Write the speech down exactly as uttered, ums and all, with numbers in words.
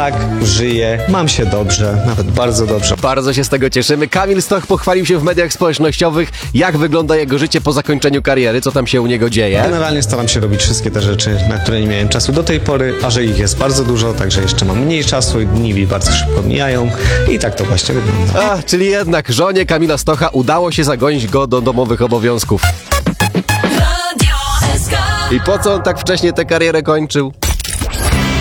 tak, żyję, mam się dobrze, nawet bardzo dobrze. Bardzo się z tego cieszymy. Kamil Stoch pochwalił się w mediach społecznościowych, jak wygląda jego życie po zakończeniu kariery, co tam się u niego dzieje. Generalnie staram się robić wszystkie te rzeczy, na które nie miałem czasu do tej pory, a że ich jest bardzo dużo, także jeszcze mam mniej czasu i dni mi bardzo szybko mijają i tak to właśnie wygląda. A, czyli jednak żonie Kamila Stocha udało się zagonić go do domowych obowiązków. I po co on tak wcześnie tę karierę kończył?